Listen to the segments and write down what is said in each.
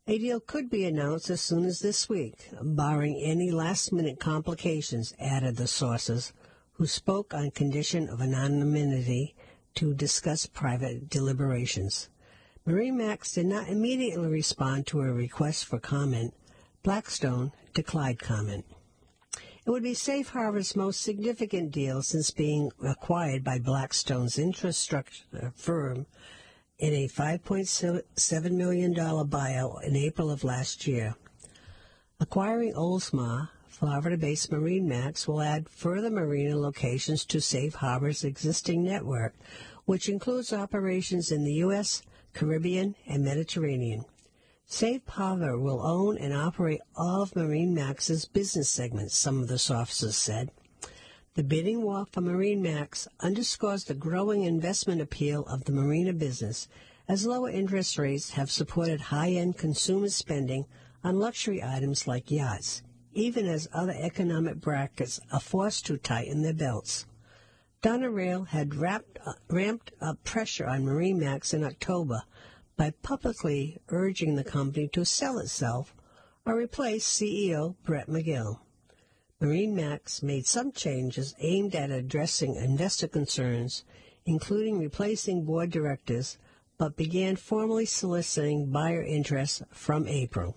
A deal could be announced as soon as this week, barring any last-minute complications, added the sources, who spoke on condition of anonymity to discuss private deliberations. MarineMax did not immediately respond to a request for comment. Blackstone declined comment. It would be Safe Harbor's most significant deal since being acquired by Blackstone's infrastructure firm in a $5.7 million buyout in April of last year. Acquiring Oldsmar, Florida-based MarineMax, will add further marina locations to Safe Harbor's existing network, which includes operations in the U.S., Caribbean, and Mediterranean. Safe Harbor will own and operate all of MarineMax's business segments, some of the sources said. The bidding war for MarineMax underscores the growing investment appeal of the marina business, as lower interest rates have supported high-end consumer spending on luxury items like yachts, even as other economic brackets are forced to tighten their belts. Donna Rail had ramped up pressure on MarineMax in October by publicly urging the company to sell itself or replace CEO Brett McGill. MarineMax made some changes aimed at addressing investor concerns, including replacing board directors, but began formally soliciting buyer interest from April.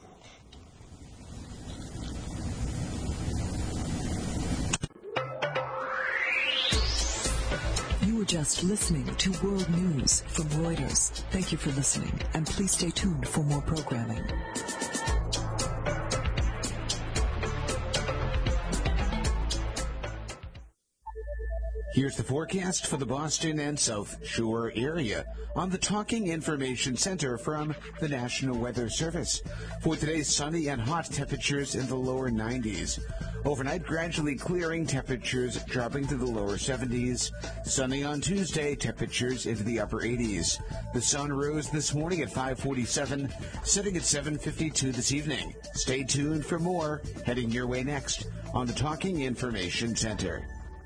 You were just listening to World News from Reuters. Thank you for listening, and please stay tuned for more programming. Here's the forecast for the Boston and South Shore area on the Talking Information Center from the National Weather Service. For today, sunny and hot, temperatures in the lower 90s. Overnight, gradually clearing, temperatures dropping to the lower 70s. Sunny on Tuesday, temperatures into the upper 80s. The sun rose this morning at 5:47, setting at 7:52 this evening. Stay tuned for more, heading your way next on the Talking Information Center.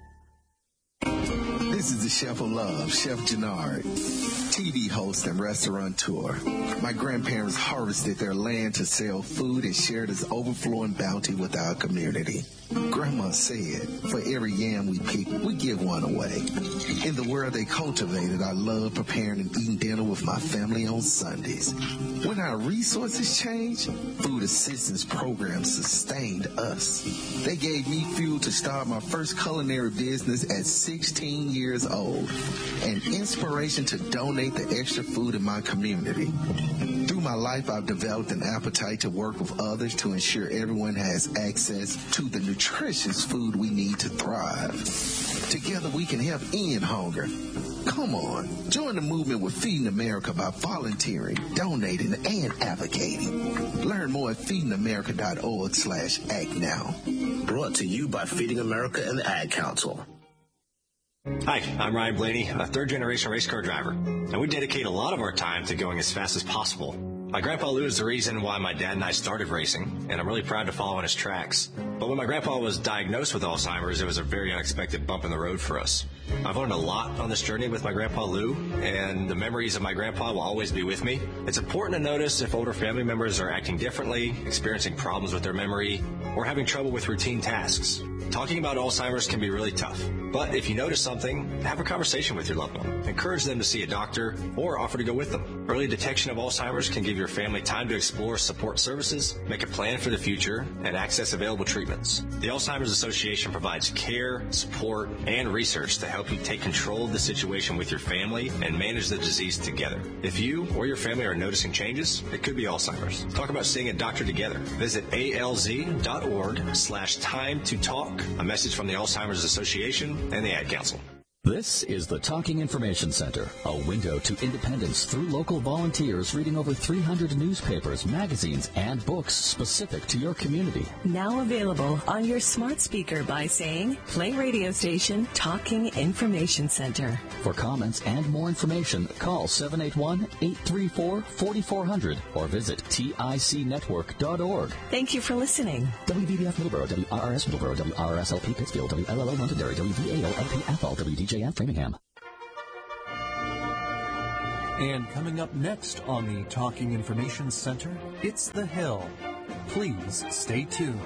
This is the Chef of Love, Chef Gennard, TV host and restaurateur. My grandparents harvested their land to sell food and share this overflowing bounty with our community. Grandma said, for every yam we pick, we give one away. In the world they cultivated, I love preparing and eating dinner with my family on Sundays. When our resources changed, food assistance programs sustained us. They gave me fuel to start my first culinary business at 16 years old, and inspiration to donate the extra food in my community. Through my life, I've developed an appetite to work with others to ensure everyone has access to the nutritious food we need to thrive. Together we can help end hunger. Come on, join the movement with Feeding America by volunteering, donating, and advocating. Learn more at feedingamerica.org/act now. Brought to you by Feeding America and the Ad Council. Hi, I'm Ryan Blaney, a third-generation race car driver, and we dedicate a lot of our time to going as fast as possible. My Grandpa Lou is the reason why my dad and I started racing, and I'm really proud to follow in his tracks. But when my grandpa was diagnosed with Alzheimer's, it was a very unexpected bump in the road for us. I've learned a lot on this journey with my Grandpa Lou, and the memories of my grandpa will always be with me. It's important to notice if older family members are acting differently, experiencing problems with their memory, or having trouble with routine tasks. Talking about Alzheimer's can be really tough, but if you notice something, have a conversation with your loved one. Encourage them to see a doctor or offer to go with them. Early detection of Alzheimer's can give your family time to explore support services, make a plan for the future, and access available treatments. The Alzheimer's Association provides care, support, and research to help you take control of the situation with your family and manage the disease together. If you or your family are noticing changes, it could be Alzheimer's. Talk about seeing a doctor together. Visit alz.org/time to talk. A message from the Alzheimer's Association and the Ad Council. This is the Talking Information Center, a window to independence through local volunteers reading over 300 newspapers, magazines, and books specific to your community. Now available on your smart speaker by saying, play radio station Talking Information Center. For comments and more information, call 781-834-4400 or visit ticnetwork.org. Thank you for listening. WVBF Middleborough, WRRS Middleborough, WRSLP Pittsfield, WLLO Londonderry, WVALLP Athol, WDJF Framingham. And coming up next on the Talking Information Center, it's The Hill. Please stay tuned.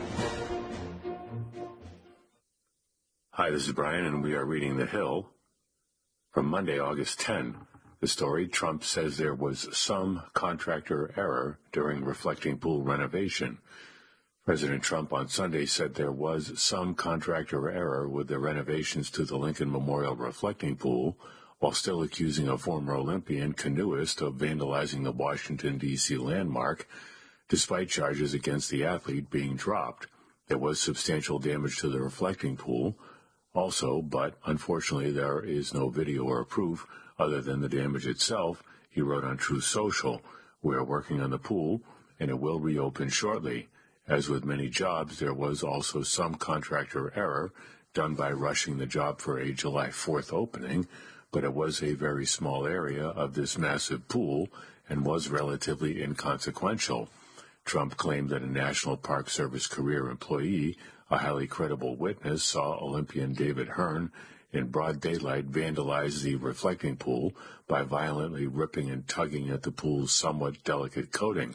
Hi, this is Brian, and we are reading The Hill from Monday, August 10. The story, Trump says there was some contractor error during reflecting pool renovation. President Trump on Sunday said there was some contractor error with the renovations to the Lincoln Memorial reflecting pool, while still accusing a former Olympian canoeist of vandalizing the Washington, D.C. landmark, despite charges against the athlete being dropped. There was substantial damage to the reflecting pool also, but unfortunately there is no video or proof other than the damage itself, he wrote on Truth Social. We are working on the pool, and it will reopen shortly. As with many jobs, there was also some contractor error done by rushing the job for a July 4th opening, but it was a very small area of this massive pool and was relatively inconsequential. Trump claimed that a National Park Service career employee, a highly credible witness, saw Olympian David Hearn in broad daylight vandalize the reflecting pool by violently ripping and tugging at the pool's somewhat delicate coating.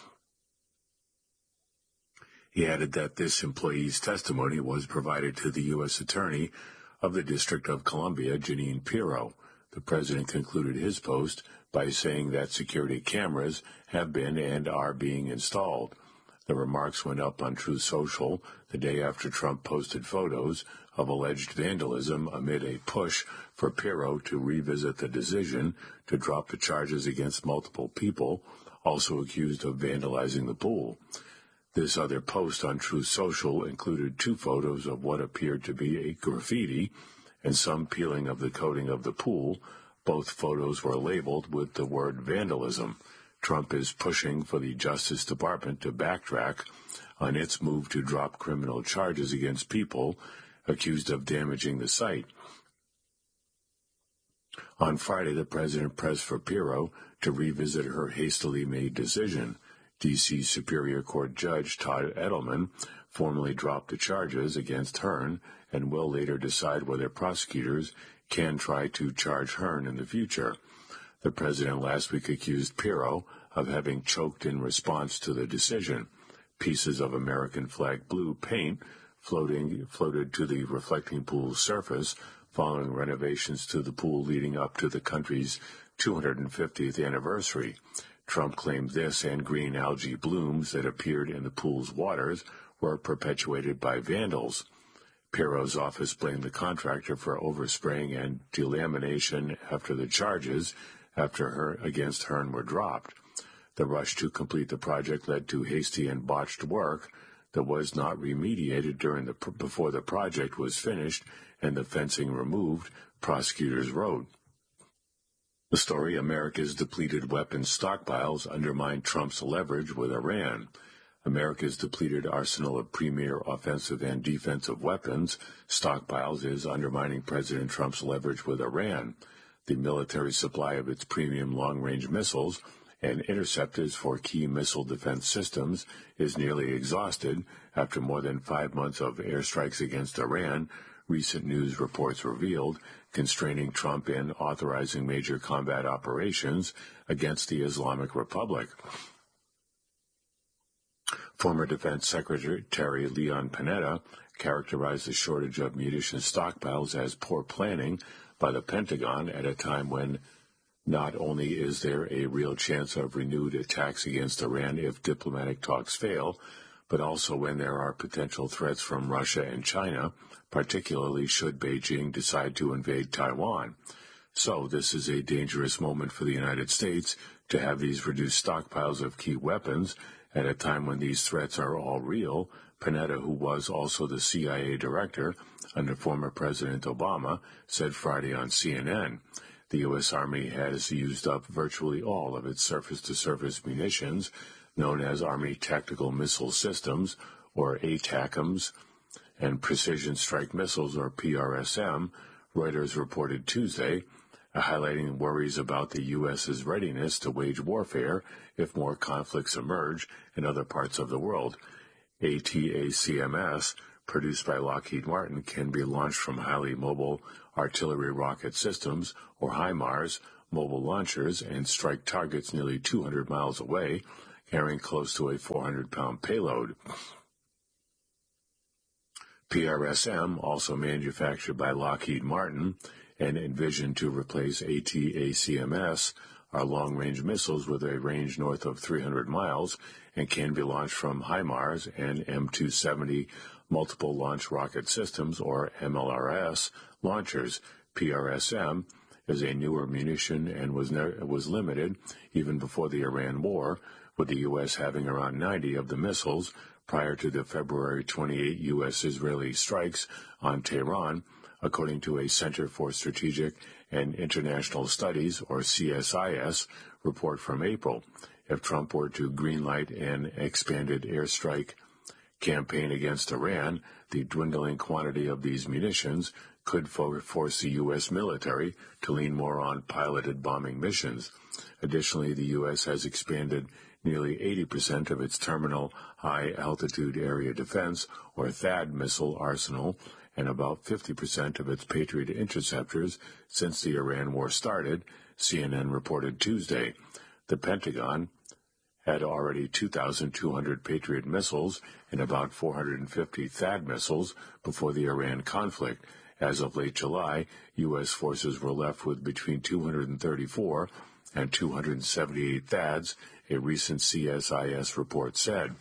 He added that this employee's testimony was provided to the U.S. Attorney of the District of Columbia, Jeanine Pirro. The president concluded his post by saying that security cameras have been and are being installed. The remarks went up on Truth Social the day after Trump posted photos of alleged vandalism amid a push for Pirro to revisit the decision to drop the charges against multiple people also accused of vandalizing the pool. This other post on Truth Social included 2 photos of what appeared to be a graffiti and some peeling of the coating of the pool. Both photos were labeled with the word vandalism. Trump is pushing for the Justice Department to backtrack on its move to drop criminal charges against people accused of damaging the site. On Friday, the president pressed for Pirro to revisit her hastily made decision. D.C. Superior Court Judge Todd Edelman formally dropped the charges against Hearn and will later decide whether prosecutors can try to charge Hearn in the future. The president last week accused Pirro of having choked in response to the decision. Pieces of American flag blue paint floated to the reflecting pool's surface following renovations to the pool leading up to the country's 250th anniversary. Trump claimed this and green algae blooms that appeared in the pool's waters were perpetuated by vandals. Pirro's office blamed the contractor for overspraying and delamination after the charges against Hearn were dropped. The rush to complete the project led to hasty and botched work that was not remediated before the project was finished and the fencing removed, prosecutors wrote. The story, America's depleted weapons stockpiles undermine Trump's leverage with Iran. America's depleted arsenal of premier offensive and defensive weapons stockpiles is undermining President Trump's leverage with Iran. The military supply of its premium long-range missiles and interceptors for key missile defense systems is nearly exhausted after more than 5 months of airstrikes against Iran, recent news reports revealed, constraining Trump in authorizing major combat operations against the Islamic Republic. Former Defense Secretary Leon Panetta characterized the shortage of munition stockpiles as poor planning by the Pentagon at a time when not only is there a real chance of renewed attacks against Iran if diplomatic talks fail, but also when there are potential threats from Russia and China, particularly should Beijing decide to invade Taiwan. So this is a dangerous moment for the United States to have these reduced stockpiles of key weapons at a time when these threats are all real. Panetta, who was also the CIA director under former President Obama, said Friday on CNN. The U.S. Army has used up virtually all of its surface-to-surface munitions, known as Army Tactical Missile Systems, or ATACMS, and Precision Strike Missiles, or PRSM, Reuters reported Tuesday, highlighting worries about the U.S.'s readiness to wage warfare if more conflicts emerge in other parts of the world. ATACMS, produced by Lockheed Martin, can be launched from highly mobile artillery rocket systems, or HIMARS, mobile launchers and strike targets nearly 200 miles away, carrying close to a 400-pound payload. PRSM, also manufactured by Lockheed Martin and envisioned to replace ATACMS, are long-range missiles with a range north of 300 miles and can be launched from HIMARS and M270 Multiple Launch Rocket Systems, or MLRS, launchers. PRSM is a newer munition and was limited even before the Iran war, with the U.S. having around 90 of the missiles prior to the February 28 U.S.-Israeli strikes on Tehran, according to a Center for Strategic and International Studies, or CSIS, report from April. If Trump were to greenlight an expanded airstrike campaign against Iran, the dwindling quantity of these munitions could force the U.S. military to lean more on piloted bombing missions. Additionally, the U.S. has expanded nearly 80% of its Terminal High Altitude Area Defense, or THAAD, missile arsenal, and about 50% of its Patriot interceptors since the Iran war started, CNN reported Tuesday. The Pentagon had already 2,200 Patriot missiles and about 450 THAAD missiles before the Iran conflict. As of late July, U.S. forces were left with between 234 and 278 THAADs, a recent CSIS report said.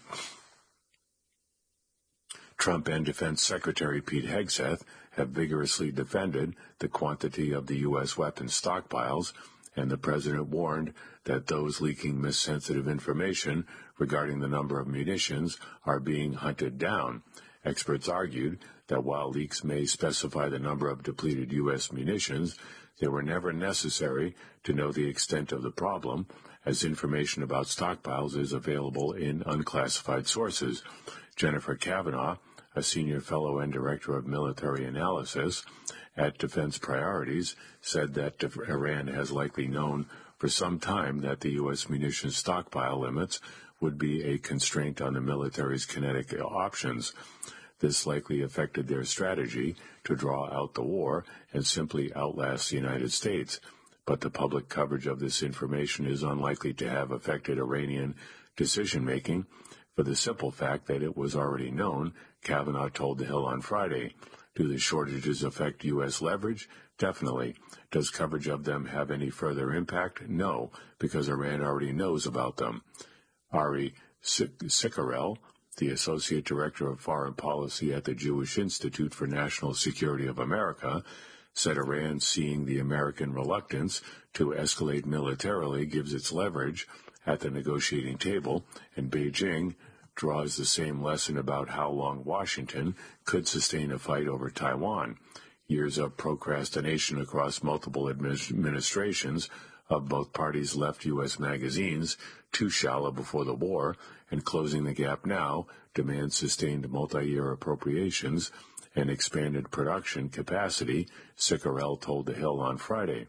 Trump and Defense Secretary Pete Hegseth have vigorously defended the quantity of the U.S. weapons stockpiles, and the president warned that those leaking missensitive information regarding the number of munitions are being hunted down. Experts argued that while leaks may specify the number of depleted U.S. munitions, they were never necessary to know the extent of the problem, as information about stockpiles is available in unclassified sources. Jennifer Kavanaugh, a senior fellow and director of military analysis at Defense Priorities, said that Iran has likely known for some time that the U.S. munitions stockpile limits would be a constraint on the military's kinetic options. This likely affected their strategy to draw out the war and simply outlast the United States. But the public coverage of this information is unlikely to have affected Iranian decision-making, for the simple fact that it was already known, Kavanaugh told The Hill on Friday. Do the shortages affect U.S. leverage? Definitely. Does coverage of them have any further impact? No, because Iran already knows about them. Ari Sikarel, the Associate Director of Foreign Policy at the Jewish Institute for National Security of America, said Iran, seeing the American reluctance to escalate militarily, gives its leverage at the negotiating table, and Beijing draws the same lesson about how long Washington could sustain a fight over Taiwan. Years of procrastination across multiple administrations of both parties left U.S. magazines too shallow before the war, and closing the gap now demands sustained multi-year appropriations and expanded production capacity, Sikarel told The Hill on Friday.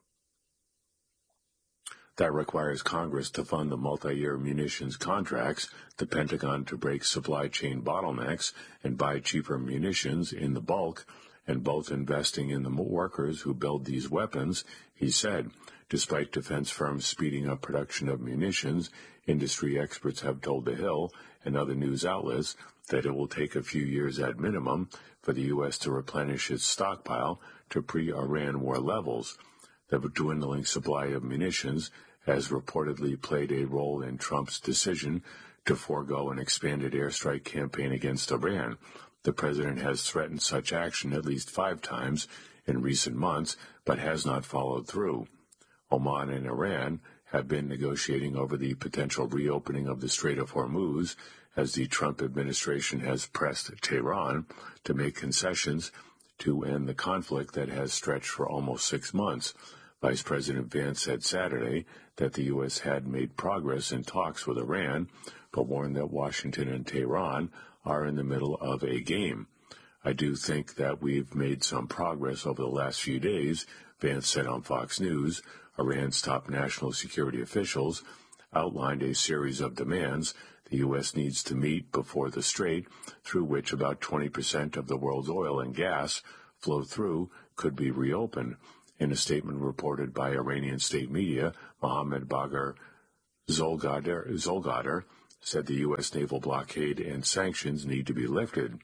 That requires Congress to fund the multi-year munitions contracts, the Pentagon to break supply chain bottlenecks and buy cheaper munitions in the bulk, and both investing in the workers who build these weapons, he said. Despite defense firms speeding up production of munitions, industry experts have told The Hill and other news outlets that it will take a few years at minimum for the U.S. to replenish its stockpile to pre-Iran war levels. The dwindling supply of munitions has reportedly played a role in Trump's decision to forego an expanded airstrike campaign against Iran. The president has threatened such action at least 5 times in recent months, but has not followed through. Oman and Iran have been negotiating over the potential reopening of the Strait of Hormuz, as the Trump administration has pressed Tehran to make concessions to end the conflict that has stretched for almost 6 months. Vice President Vance said Saturday that the U.S. had made progress in talks with Iran, but warned that Washington and Tehran are in the middle of a game. I do think that we've made some progress over the last few days, Vance said on Fox News. Iran's top national security officials outlined a series of demands the U.S. needs to meet before the strait, through which about 20% of the world's oil and gas flow through, could be reopened. In a statement reported by Iranian state media, Mohammad Bagher Zolgadar said the U.S. naval blockade and sanctions need to be lifted.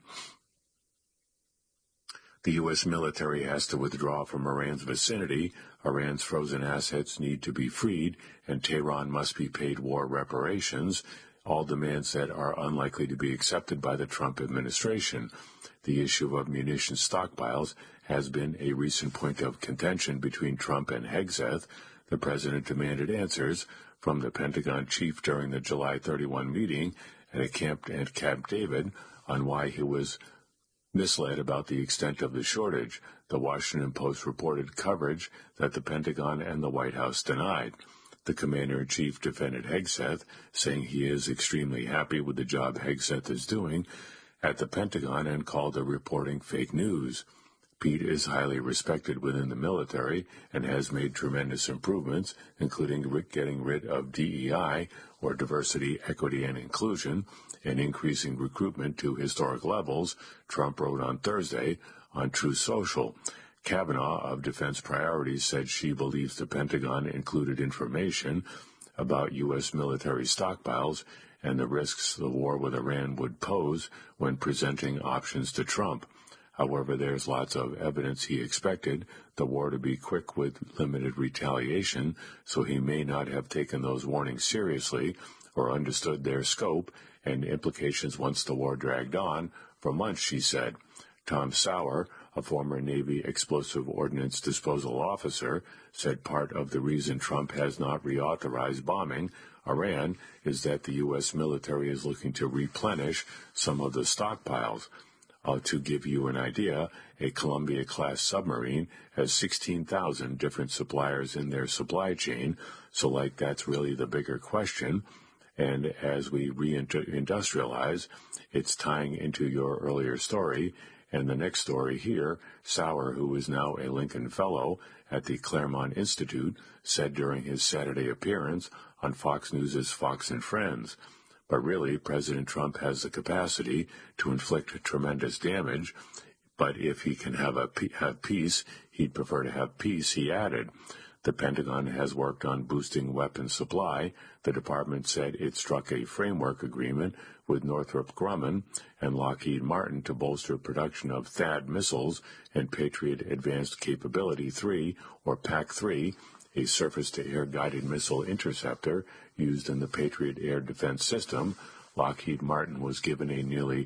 The U.S. military has to withdraw from Iran's vicinity, Iran's frozen assets need to be freed, and Tehran must be paid war reparations, all demands that are unlikely to be accepted by the Trump administration. The issue of munitions stockpiles has been a recent point of contention between Trump and Hegseth. The president demanded answers from the Pentagon chief during the July 31 meeting at Camp David on why he was misled about the extent of the shortage. The Washington Post reported coverage that the Pentagon and the White House denied. The commander-in-chief defended Hegseth, saying he is extremely happy with the job Hegseth is doing at the Pentagon and called the reporting fake news. Pete is highly respected within the military and has made tremendous improvements, including getting rid of DEI, or diversity, equity, and inclusion, and increasing recruitment to historic levels, Trump wrote on Thursday on Truth Social. Kavanaugh of Defense Priorities said she believes the Pentagon included information about U.S. military stockpiles and the risks the war with Iran would pose when presenting options to Trump. However, there's lots of evidence he expected the war to be quick with limited retaliation, so he may not have taken those warnings seriously or understood their scope and implications once the war dragged on for months, she said. Tom Sauer, a former Navy explosive ordnance disposal officer, said part of the reason Trump has not reauthorized bombing Iran is that the U.S. military is looking to replenish some of the stockpiles. To give you an idea, a Columbia-class submarine has 16,000 different suppliers in their supply chain, so that's really the bigger question. And as we reindustrialize, it's tying into your earlier story. And the next story here, Sauer, who is now a Lincoln Fellow at the Claremont Institute, said during his Saturday appearance on Fox News' Fox and Friends. But really, President Trump has the capacity to inflict tremendous damage, but if he can have peace, he'd prefer to have peace, he added. The Pentagon has worked on boosting weapons supply. The department said it struck a framework agreement with Northrop Grumman and Lockheed Martin to bolster production of THAAD missiles and Patriot Advanced Capability 3, or PAC-3, a surface-to-air guided missile interceptor used in the Patriot air defense system. Lockheed Martin was given a nearly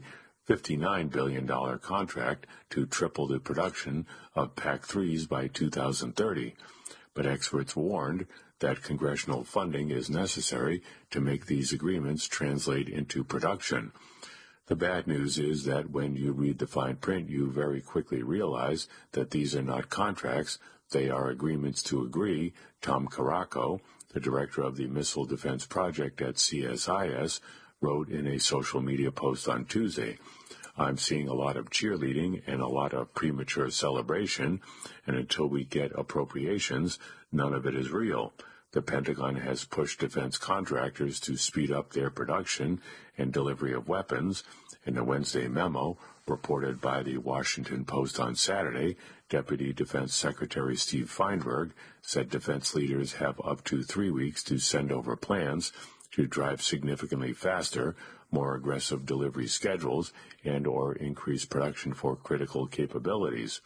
$59 billion contract to triple the production of PAC-3s by 2030. But experts warned that congressional funding is necessary to make these agreements translate into production. The bad news is that when you read the fine print, you very quickly realize that these are not contracts, they are agreements to agree. Tom Caraco, the director of the Missile Defense Project at CSIS, wrote in a social media post on Tuesday, "I'm seeing a lot of cheerleading and a lot of premature celebration, and until we get appropriations, none of it is real. The Pentagon has pushed defense contractors to speed up their production and delivery of weapons." In a Wednesday memo reported by the Washington Post on Saturday, Deputy Defense Secretary Steve Feinberg said defense leaders have up to 3 weeks to send over plans to drive significantly faster, more aggressive delivery schedules and or increase production for critical capabilities.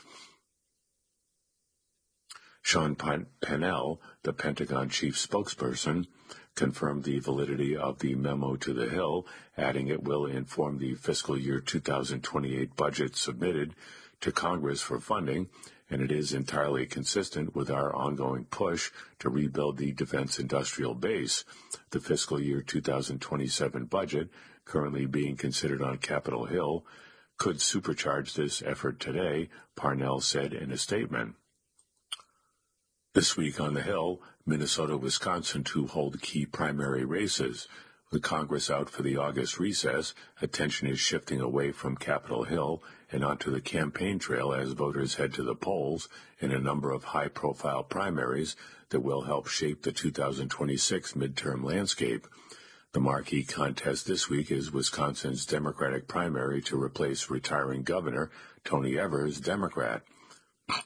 Sean Pennell, the Pentagon chief spokesperson, confirmed the validity of the memo to the Hill, adding it will inform the fiscal year 2028 budget submitted to Congress for funding, and it is entirely consistent with our ongoing push to rebuild the defense industrial base. The fiscal year 2027 budget, currently being considered on Capitol Hill, could supercharge this effort today, Parnell said in a statement. This week on the Hill, Minnesota, Wisconsin to hold key primary races. With Congress out for the August recess, attention is shifting away from Capitol Hill and onto the campaign trail as voters head to the polls in a number of high-profile primaries that will help shape the 2026 midterm landscape. The marquee contest this week is Wisconsin's Democratic primary to replace retiring Governor Tony Evers, Democrat.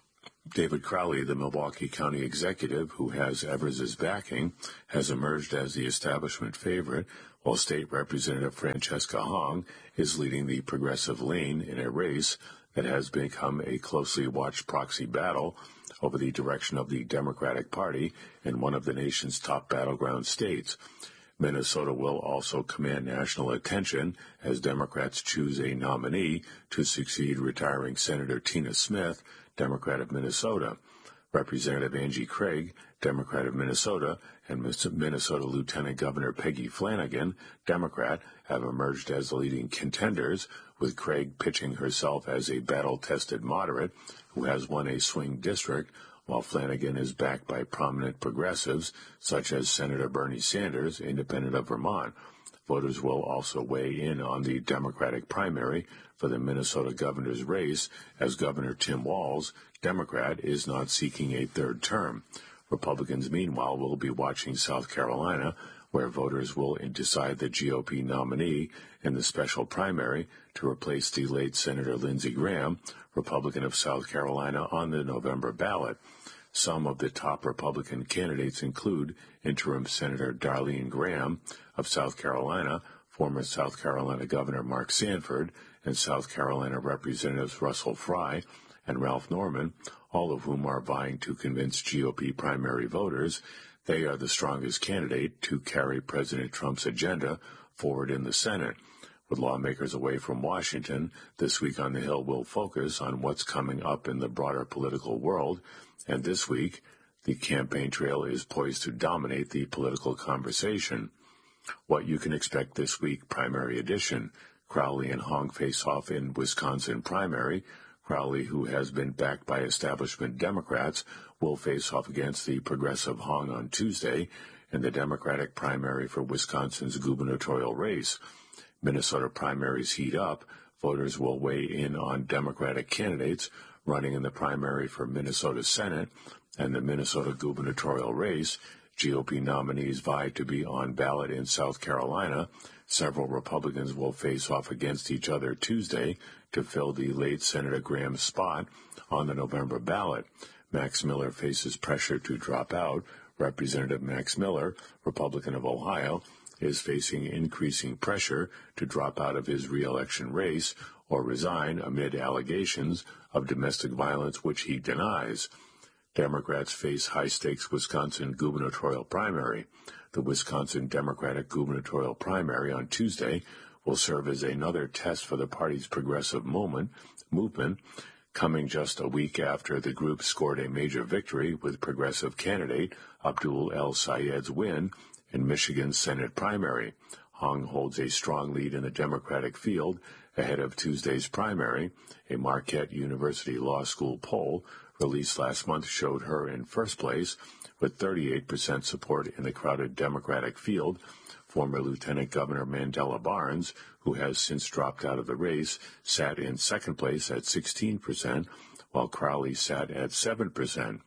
David Crowley, the Milwaukee County executive who has Evers's backing, has emerged as the establishment favorite, while State Representative Francesca Hong is leading the progressive lane in a race that has become a closely watched proxy battle over the direction of the Democratic Party in one of the nation's top battleground states. Minnesota will also command national attention as Democrats choose a nominee to succeed retiring Senator Tina Smith, Democrat of Minnesota. Representative Angie Craig, Democrat of Minnesota, and Minnesota Lieutenant Governor Peggy Flanagan, Democrat, have emerged as the leading contenders, with Craig pitching herself as a battle-tested moderate who has won a swing district, while Flanagan is backed by prominent progressives such as Senator Bernie Sanders, independent of Vermont. Voters will also weigh in on the Democratic primary for the Minnesota governor's race, as Governor Tim Walz, Democrat, is not seeking a third term. Republicans, meanwhile, will be watching South Carolina, where voters will decide the GOP nominee in the special primary to replace the late Senator Lindsey Graham, Republican of South Carolina, on the November ballot. Some of the top Republican candidates include interim Senator Darlene Graham of South Carolina, former South Carolina Governor Mark Sanford, and South Carolina Representatives Russell Fry and Ralph Norman, all of whom are vying to convince GOP primary voters they are the strongest candidate to carry President Trump's agenda forward in the Senate. With lawmakers away from Washington, This Week on the Hill will focus on what's coming up in the broader political world, and this week, the campaign trail is poised to dominate the political conversation. What you can expect this week, primary edition. Crowley and Hong face off in Wisconsin primary. Crowley, who has been backed by establishment Democrats, will face off against the progressive Hong on Tuesday in the Democratic primary for Wisconsin's gubernatorial race. Minnesota primaries heat up. Voters will weigh in on Democratic candidates running in the primary for Minnesota Senate and the Minnesota gubernatorial race. GOP nominees vie to be on ballot in South Carolina. Several Republicans will face off against each other Tuesday to fill the late Senator Graham's spot on the November ballot. Max Miller faces pressure to drop out. Representative Max Miller, Republican of Ohio, is facing increasing pressure to drop out of his re-election race or resign amid allegations of domestic violence, which he denies. Democrats face high-stakes Wisconsin gubernatorial primary. The Wisconsin Democratic gubernatorial primary on Tuesday will serve as another test for the party's progressive movement, coming just a week after the group scored a major victory with progressive candidate Abdul El Sayed's win in Michigan's Senate primary. Hong holds a strong lead in the Democratic field ahead of Tuesday's primary. A Marquette University Law School poll released last month showed her in first place with 38% support in the crowded Democratic field. Former Lieutenant Governor Mandela Barnes, who has since dropped out of the race, sat in second place at 16%, while Crowley sat at 7%.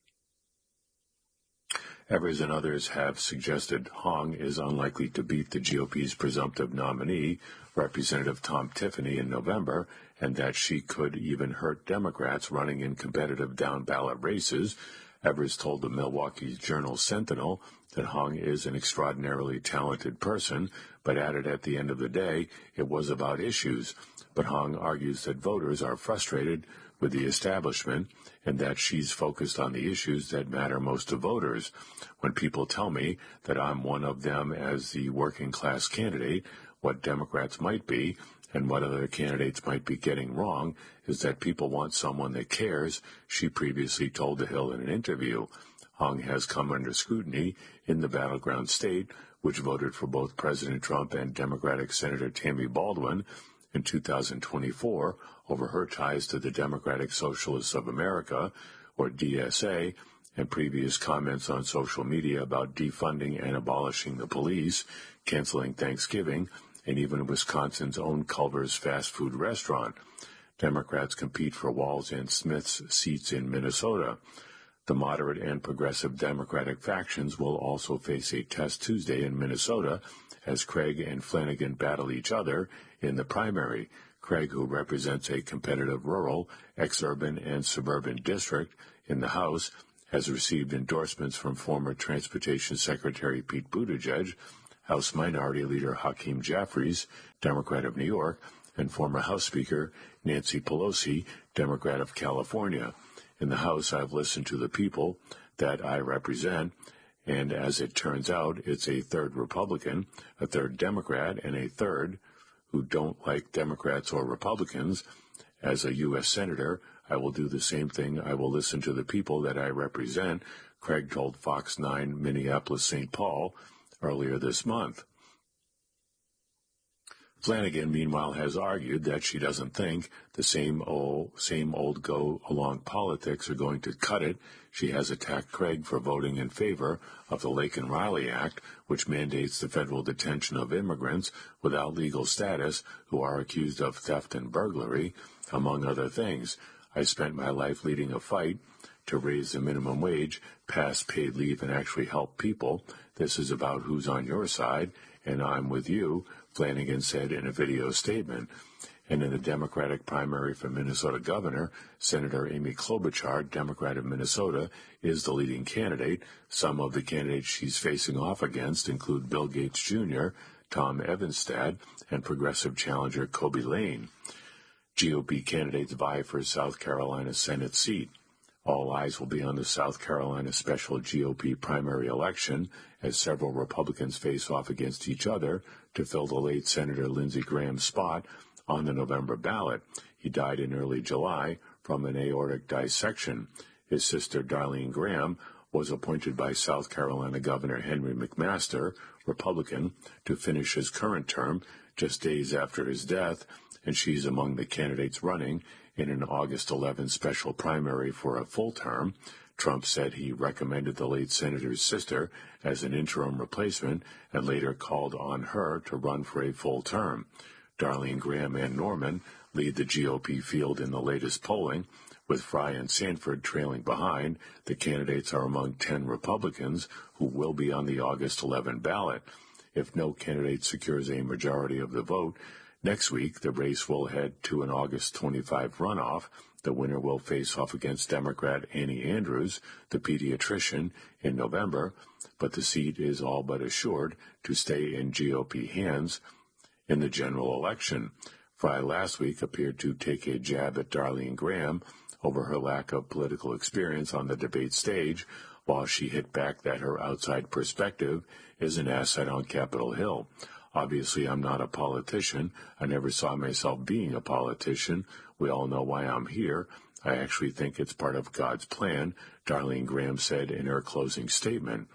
Evers and others have suggested Hong is unlikely to beat the GOP's presumptive nominee, Representative Tom Tiffany, in November, and that she could even hurt Democrats running in competitive down-ballot races. Evers told the Milwaukee Journal Sentinel that Hong is an extraordinarily talented person, but added at the end of the day it was about issues. But Hong argues that voters are frustrated with the establishment and that she's focused on the issues that matter most to voters. When people tell me that I'm one of them as the working-class candidate, what Democrats might be and what other candidates might be getting wrong is that people want someone that cares, she previously told The Hill in an interview. Hong has come under scrutiny in the battleground state, which voted for both President Trump and Democratic Senator Tammy Baldwin in 2024 over her ties to the Democratic Socialists of America, or DSA, and previous comments on social media about defunding and abolishing the police, canceling Thanksgiving, and even Wisconsin's own Culver's fast food restaurant. Democrats compete for Walz and Smith's seats in Minnesota. The moderate and progressive Democratic factions will also face a test Tuesday in Minnesota as Craig and Flanagan battle each other in the primary. Craig, who represents a competitive rural, exurban, and suburban district in the House, has received endorsements from former Transportation Secretary Pete Buttigieg, House Minority Leader Hakeem Jeffries, Democrat of New York, and former House Speaker Nancy Pelosi, Democrat of California. In the House, I've listened to the people that I represent, and as it turns out, it's a third Republican, a third Democrat, and a third who don't like Democrats or Republicans. As a U.S. Senator, I will do the same thing. I will listen to the people that I represent, Craig told Fox 9 Minneapolis-St. Paul earlier this month. Flanagan, meanwhile, has argued that she doesn't think the same old go-along politics are going to cut it. She has attacked Craig for voting in favor of the Laken Riley Act, which mandates the federal detention of immigrants without legal status who are accused of theft and burglary, among other things. I spent my life leading a fight to raise the minimum wage, pass paid leave, and actually help people. This is about who's on your side, and I'm with you, Flanagan said in a video statement. And in the Democratic primary for Minnesota governor, Senator Amy Klobuchar, Democrat of Minnesota, is the leading candidate. Some of the candidates she's facing off against include Bill Gates Jr., Tom Evenstad, and progressive challenger Kobe Lane. GOP candidates vie for South Carolina Senate seat. All eyes will be on the South Carolina special GOP primary election as several Republicans face off against each other to fill the late Senator Lindsey Graham's spot on the November ballot. He died in early July from an aortic dissection. His sister, Darlene Graham, was appointed by South Carolina Governor Henry McMaster, Republican, to finish his current term just days after his death, and she's among the candidates running in an August 11 special primary for a full term. Trump said he recommended the late senator's sister as an interim replacement and later called on her to run for a full term. Darlene Graham and Norman lead the GOP field in the latest polling, with Fry and Sanford trailing behind. The candidates are among 10 Republicans who will be on the August 11 ballot. If no candidate secures a majority of the vote, next week the race will head to an August 25 runoff. The winner will face off against Democrat Annie Andrews, the pediatrician, in November, but the seat is all but assured to stay in GOP hands in the general election. Fry last week appeared to take a jab at Darlene Graham over her lack of political experience on the debate stage, while she hit back that her outside perspective is an asset on Capitol Hill. Obviously, I'm not a politician. I never saw myself being a politician. We all know why I'm here. I actually think it's part of God's plan, Darlene Graham said in her closing statement.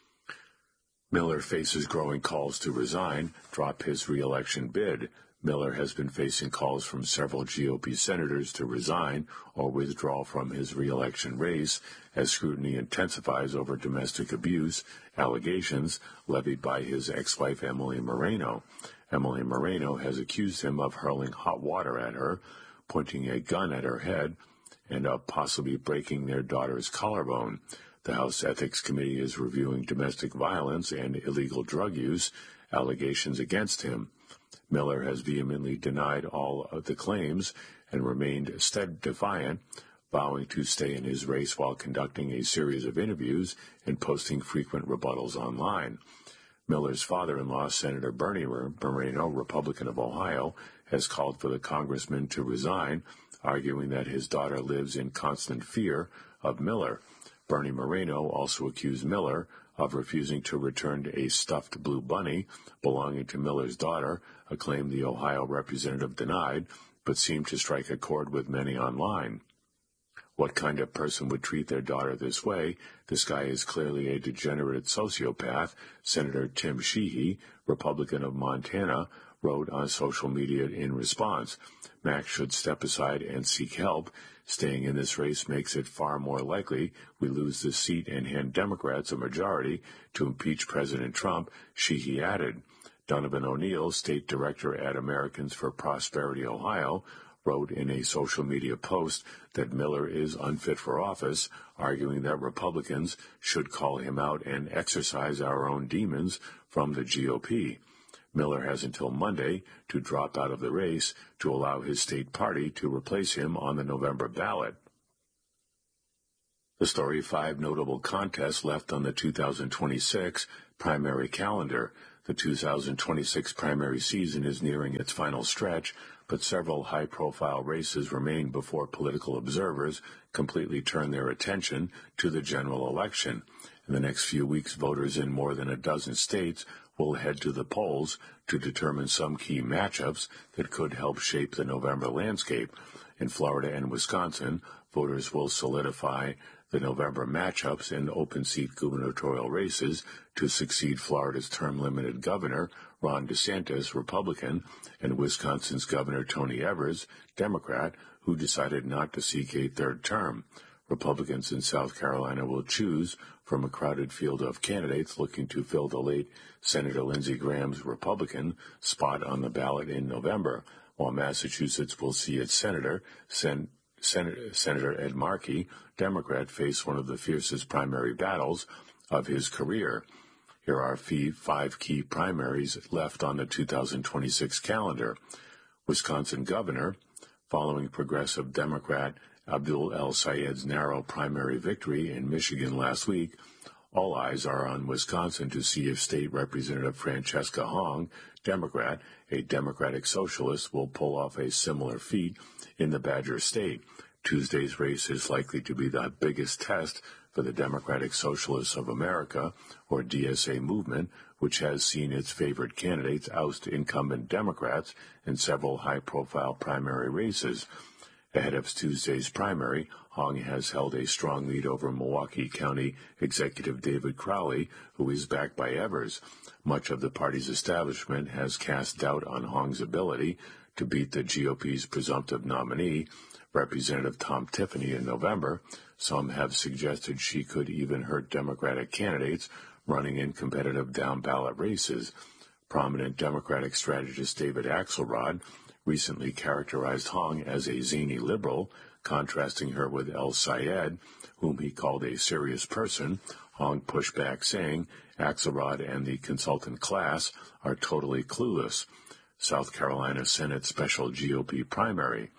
Miller faces growing calls to resign, drop his re-election bid. Miller has been facing calls from several GOP senators to resign or withdraw from his re-election race as scrutiny intensifies over domestic abuse allegations levied by his ex-wife Emily Moreno. Emily Moreno has accused him of hurling hot water at her, pointing a gun at her head, and of possibly breaking their daughter's collarbone. The House Ethics Committee is reviewing domestic violence and illegal drug use allegations against him. Miller has vehemently denied all of the claims and remained defiant, vowing to stay in his race while conducting a series of interviews and posting frequent rebuttals online. Miller's father-in-law, Senator Bernie Moreno, Republican of Ohio, has called for the congressman to resign, arguing that his daughter lives in constant fear of Miller. Bernie Moreno also accused Miller of refusing to return a stuffed blue bunny belonging to Miller's daughter, a claim the Ohio representative denied, but seemed to strike a chord with many online. What kind of person would treat their daughter this way? This guy is clearly a degenerate sociopath, Senator Tim Sheehy, Republican of Montana, wrote on social media in response. Max should step aside and seek help. Staying in this race makes it far more likely we lose this seat and hand Democrats a majority to impeach President Trump, Sheehy added. Donovan O'Neill, state director at Americans for Prosperity Ohio, wrote in a social media post that Miller is unfit for office, arguing that Republicans should call him out and exorcise our own demons from the GOP. Miller has until Monday to drop out of the race to allow his state party to replace him on the November ballot. The story: 5 notable contests left on the 2026 primary calendar. The 2026 primary season is nearing its final stretch, but several high-profile races remain before political observers completely turn their attention to the general election. In the next few weeks, voters in more than a dozen states will head to the polls to determine some key matchups that could help shape the November landscape. In Florida and Wisconsin, voters will solidify the November matchups in open-seat gubernatorial races to succeed Florida's term-limited governor, Ron DeSantis, Republican, and Wisconsin's Governor Tony Evers, Democrat, who decided not to seek a third term. Republicans in South Carolina will choose from a crowded field of candidates looking to fill the late Senator Lindsey Graham's Republican spot on the ballot in November, while Massachusetts will see its Senator Ed Markey, Democrat, face one of the fiercest primary battles of his career. Here are 5 key primaries left on the 2026 calendar. Wisconsin governor, following progressive Democrat Abdul El-Sayed's narrow primary victory in Michigan last week, all eyes are on Wisconsin to see if State Representative Francesca Hong, Democrat, a Democratic socialist, will pull off a similar feat in the Badger State. Tuesday's race is likely to be the biggest test for the Democratic Socialists of America, or DSA movement, which has seen its favored candidates oust incumbent Democrats in several high-profile primary races. Ahead of Tuesday's primary, Hong has held a strong lead over Milwaukee County Executive David Crowley, who is backed by Evers. Much of the party's establishment has cast doubt on Hong's ability to beat the GOP's presumptive nominee, Representative Tom Tiffany, in November. Some have suggested she could even hurt Democratic candidates running in competitive down-ballot races. Prominent Democratic strategist David Axelrod recently characterized Hong as a zany liberal, contrasting her with El-Sayed, whom he called a serious person. Hong pushed back, saying Axelrod and the consultant class are totally clueless. South Carolina Senate special GOP primary.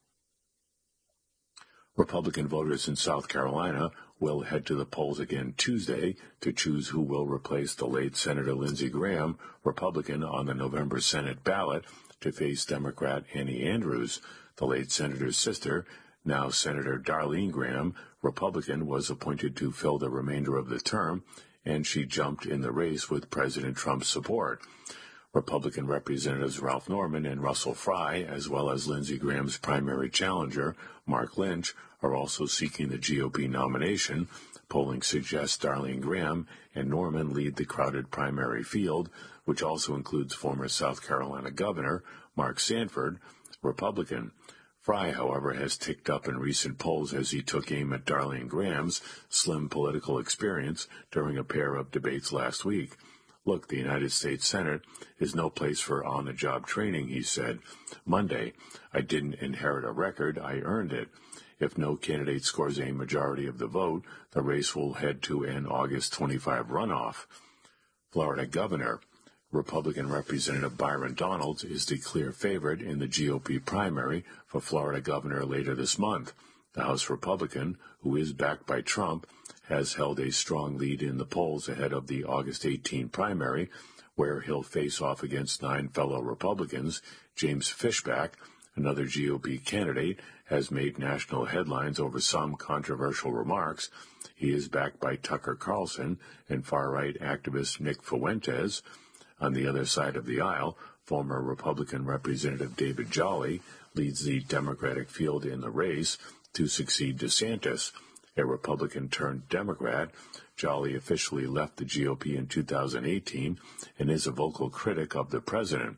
Republican voters in South Carolina will head to the polls again Tuesday to choose who will replace the late Senator Lindsey Graham, Republican, on the November Senate ballot to face Democrat Annie Andrews. The late senator's sister, now Senator Darlene Graham, Republican, was appointed to fill the remainder of the term, and she jumped in the race with President Trump's support. Republican Representatives Ralph Norman and Russell Fry, as well as Lindsey Graham's primary challenger, Mark Lynch, are also seeking the GOP nomination. Polling suggests Darlene Graham and Norman lead the crowded primary field, which also includes former South Carolina Governor Mark Sanford, Republican. Fry, however, has ticked up in recent polls as he took aim at Darlene Graham's slim political experience during a pair of debates last week. Look, the United States Senate is no place for on-the-job training, he said. Monday, I didn't inherit a record, I earned it. If no candidate scores a majority of the vote, the race will head to an August 25 runoff. Florida governor, Republican Representative Byron Donalds, is the clear favorite in the GOP primary for Florida governor later this month. The House Republican, who is backed by Trump, has held a strong lead in the polls ahead of the August 18 primary, where he'll face off against 9 fellow Republicans. James Fishback, another GOP candidate, has made national headlines over some controversial remarks. He is backed by Tucker Carlson and far-right activist Nick Fuentes. On the other side of the aisle, former Republican Representative David Jolly leads the Democratic field in the race to succeed DeSantis. A Republican-turned-Democrat, Jolly officially left the GOP in 2018 and is a vocal critic of the president.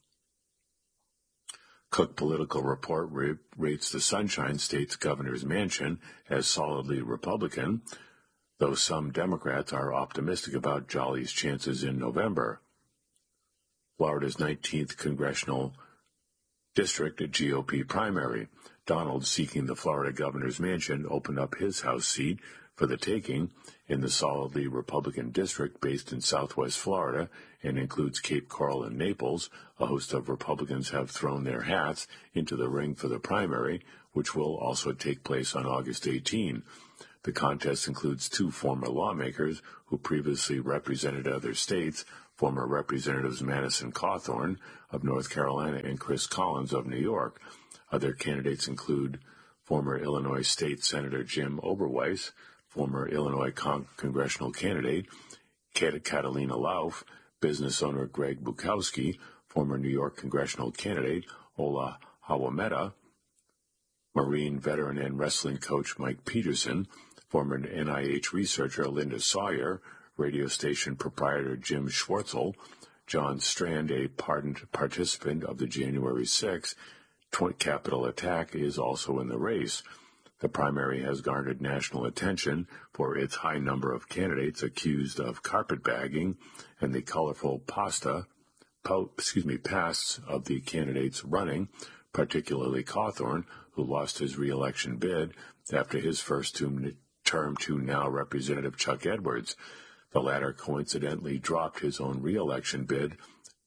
Cook Political Report rates the Sunshine State's governor's mansion as solidly Republican, though some Democrats are optimistic about Jolly's chances in November. Florida's 19th congressional District GOP primary. Donald, seeking the Florida governor's mansion, opened up his House seat for the taking in the solidly Republican district based in southwest Florida and includes Cape Coral and Naples. A host of Republicans have thrown their hats into the ring for the primary, which will also take place on August 18. The contest includes two former lawmakers who previously represented other states, former Representatives Madison Cawthorn of North Carolina and Chris Collins of New York. Other candidates include former Illinois State Senator Jim Oberweis, former Illinois congressional candidate Catalina Lauf, business owner Greg Bukowski, former New York congressional candidate Ola Hawameta, Marine veteran and wrestling coach Mike Peterson, former NIH researcher Linda Sawyer, radio station proprietor Jim Schwartzel, John Strand, a pardoned participant of the January 6th Capitol attack, is also in the race. The primary has garnered national attention for its high number of candidates accused of carpetbagging and the colorful pasts of the candidates running, particularly Cawthorn, who lost his re-election bid after his first term to now Representative Chuck Edwards. The latter coincidentally dropped his own re-election bid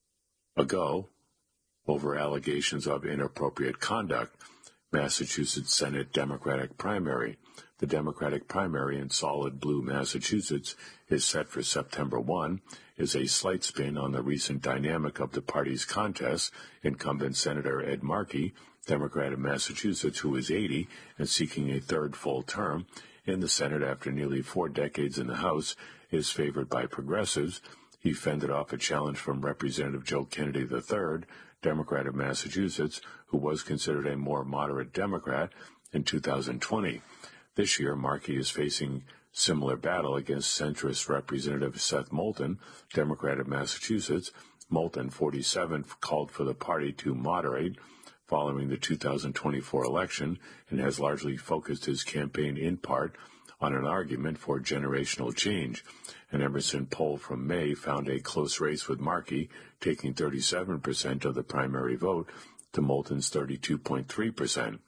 ago over allegations of inappropriate conduct. Massachusetts Senate Democratic primary. The Democratic primary in solid blue Massachusetts is set for September 1, is a slight spin on the recent dynamic of the party's contest. Incumbent Senator Ed Markey, Democrat of Massachusetts, who is 80 and seeking a third full term in the Senate after nearly 4 decades in the House, is favored by progressives. He fended off a challenge from Representative Joe Kennedy III, Democrat of Massachusetts, who was considered a more moderate Democrat in 2020. This year, Markey is facing similar battle against centrist Representative Seth Moulton, Democrat of Massachusetts. Moulton, 47, called for the party to moderate following the 2024 election and has largely focused his campaign in part on an argument for generational change. An Emerson poll from May found a close race with Markey taking 37% of the primary vote to Moulton's 32.3%.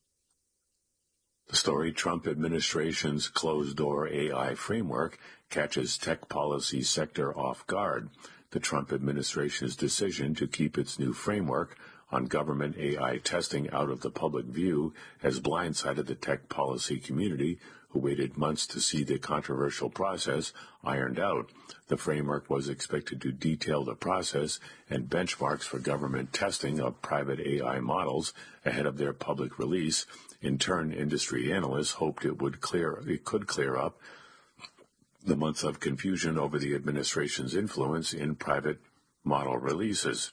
The story: Trump administration's closed-door AI framework catches tech policy sector off guard. The Trump administration's decision to keep its new framework on government AI testing out of the public view has blindsided the tech policy community, who waited months to see the controversial process ironed out. The framework was expected to detail the process and benchmarks for government testing of private AI models ahead of their public release. In turn, industry analysts hoped it could clear up the months of confusion over the administration's influence in private model releases.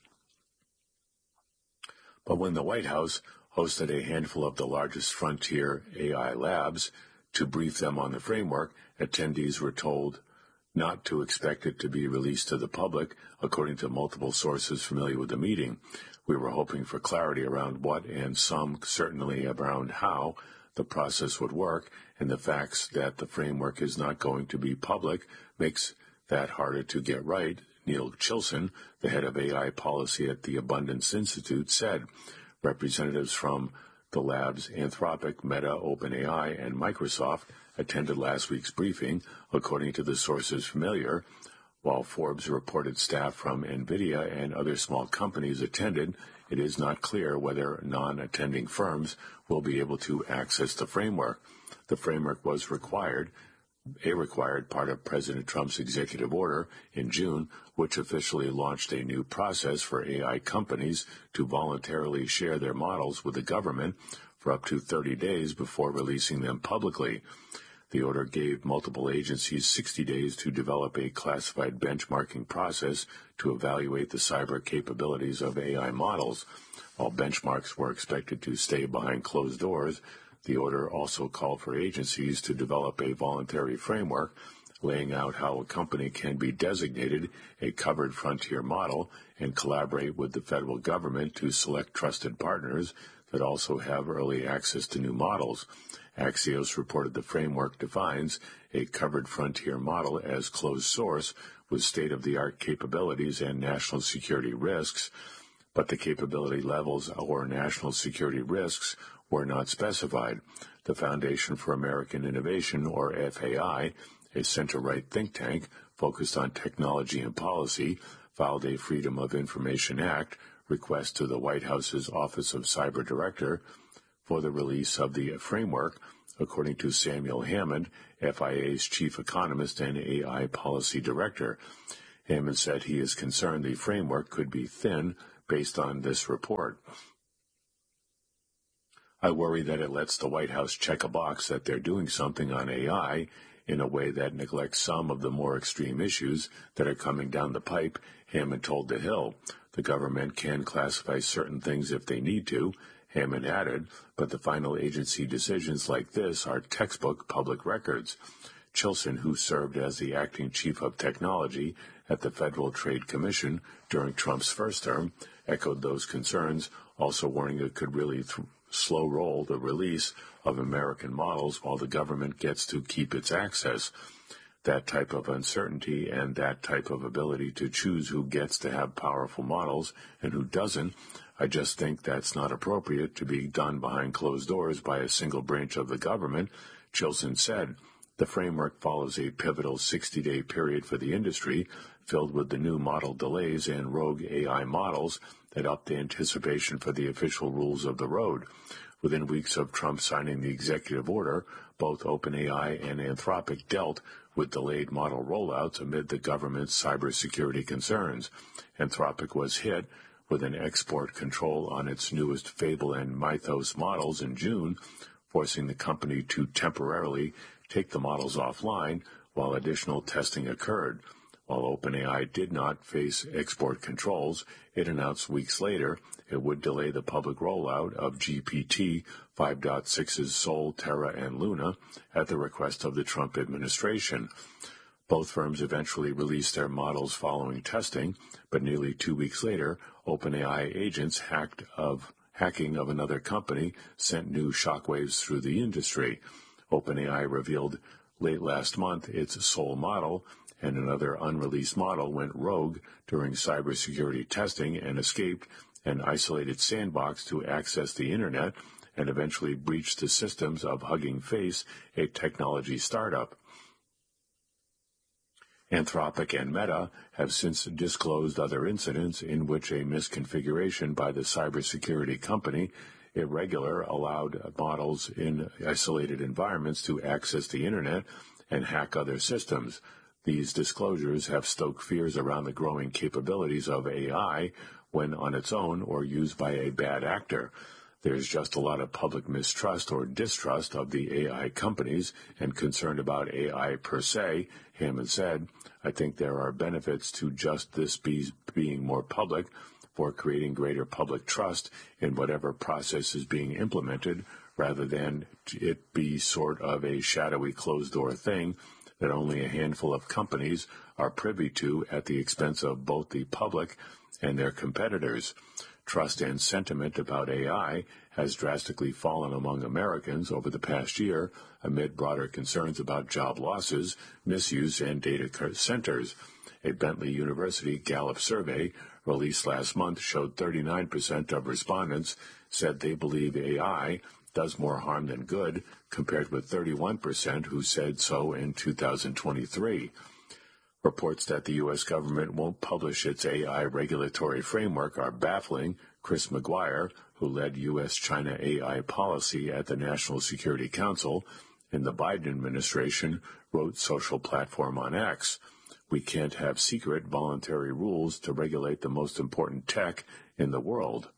But when the White House hosted a handful of the largest frontier AI labs to brief them on the framework, attendees were told not to expect it to be released to the public, according to multiple sources familiar with the meeting. We were hoping for clarity around what, and some certainly around how, the process would work, and the facts that the framework is not going to be public makes that harder to get right, Neil Chilson, the head of AI policy at the Abundance Institute, said. Representatives from the labs Anthropic, Meta, OpenAI, and Microsoft attended last week's briefing, according to the sources familiar. While Forbes reported staff from NVIDIA and other small companies attended, it is not clear whether non-attending firms will be able to access the framework. The framework was a required part of President Trump's executive order in June, which officially launched a new process for AI companies to voluntarily share their models with the government for up to 30 days before releasing them publicly. The order gave multiple agencies 60 days to develop a classified benchmarking process to evaluate the cyber capabilities of AI models. While benchmarks were expected to stay behind closed doors, the order also called for agencies to develop a voluntary framework laying out how a company can be designated a covered frontier model and collaborate with the federal government to select trusted partners that also have early access to new models. Axios reported the framework defines a covered frontier model as closed source with state-of-the-art capabilities and national security risks, but the capability levels or national security risks were not specified. The Foundation for American Innovation, or FAI, a center-right think tank focused on technology and policy, filed a Freedom of Information Act request to the White House's Office of Cyber Director for the release of the framework, according to Samuel Hammond, FIA's chief economist and AI policy director. Hammond said he is concerned the framework could be thin based on this report. I worry that it lets the White House check a box that they're doing something on AI in a way that neglects some of the more extreme issues that are coming down the pipe, Hammond told The Hill. The government can classify certain things if they need to, Hammond added, but the final agency decisions like this are textbook public records. Chilson, who served as the acting chief of technology at the Federal Trade Commission during Trump's first term, echoed those concerns, also warning it could really slow roll the release of American models while the government gets to keep its access. That type of uncertainty and that type of ability to choose who gets to have powerful models and who doesn't, I just think that's not appropriate to be done behind closed doors by a single branch of the government, Chilson said. The framework follows a pivotal 60-day period for the industry, filled with the new model delays and rogue AI models that upped the anticipation for the official rules of the road. Within weeks of Trump signing the executive order, both OpenAI and Anthropic dealt with delayed model rollouts amid the government's cybersecurity concerns. Anthropic was hit with an export control on its newest Fable and Mythos models in June, forcing the company to temporarily take the models offline while additional testing occurred. While OpenAI did not face export controls, it announced weeks later it would delay the public rollout of GPT 5.6's Sol, Terra, and Luna at the request of the Trump administration. Both firms eventually released their models following testing, but nearly 2 weeks later, OpenAI agents hacking of another company sent new shockwaves through the industry. OpenAI revealed late last month its Sol model, and another unreleased model went rogue during cybersecurity testing and escaped an isolated sandbox to access the internet and eventually breached the systems of Hugging Face, a technology startup. Anthropic and Meta have since disclosed other incidents in which a misconfiguration by the cybersecurity company irregular allowed models in isolated environments to access the internet and hack other systems. These disclosures have stoked fears around the growing capabilities of AI when on its own or used by a bad actor. There's just a lot of public mistrust or distrust of the AI companies and concern about AI per se, Hammond said. I think there are benefits to just this being more public for creating greater public trust in whatever process is being implemented rather than it be sort of a shadowy closed-door thing that only a handful of companies are privy to at the expense of both the public and their competitors. Trust and sentiment about AI has drastically fallen among Americans over the past year amid broader concerns about job losses, misuse, and data centers. A Bentley University Gallup survey released last month showed 39% of respondents said they believe AI does more harm than good, compared with 31% who said so in 2023. Reports that the U.S. government won't publish its AI regulatory framework are baffling. Chris McGuire, who led U.S.-China AI policy at the National Security Council in the Biden administration, wrote social platform on X. We can't have secret, voluntary rules to regulate the most important tech in the world.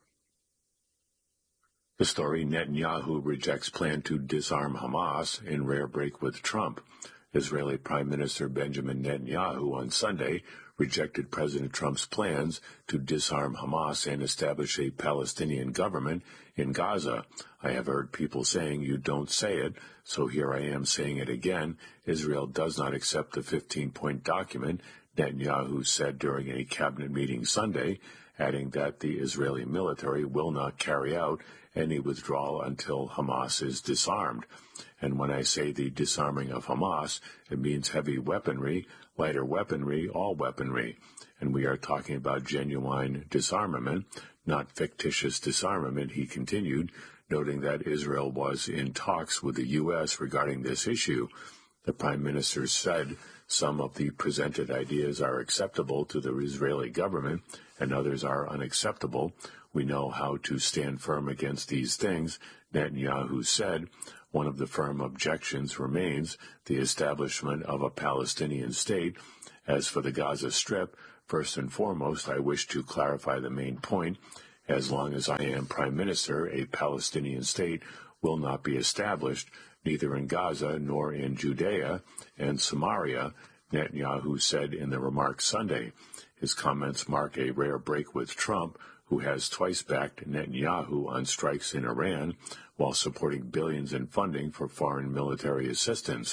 The story, Netanyahu rejects plan to disarm Hamas in rare break with Trump. Israeli Prime Minister Benjamin Netanyahu on Sunday rejected President Trump's plans to disarm Hamas and establish a Palestinian government in Gaza. I have heard people saying you don't say it, so here I am saying it again. Israel does not accept the 15-point document, Netanyahu said during a cabinet meeting Sunday, adding that the Israeli military will not carry out any withdrawal until Hamas is disarmed. And when I say the disarming of Hamas, it means heavy weaponry, lighter weaponry, all weaponry. And we are talking about genuine disarmament, not fictitious disarmament, he continued, noting that Israel was in talks with the U.S. regarding this issue. The Prime Minister said some of the presented ideas are acceptable to the Israeli government and others are unacceptable. We know how to stand firm against these things, Netanyahu said. One of the firm objections remains the establishment of a Palestinian state. As for the Gaza Strip, first and foremost, I wish to clarify the main point. As long as I am Prime Minister, a Palestinian state will not be established, neither in Gaza nor in Judea and Samaria, Netanyahu said in the remarks Sunday. His comments mark a rare break with Trump, who has twice backed Netanyahu on strikes in Iran while supporting billions in funding for foreign military assistance.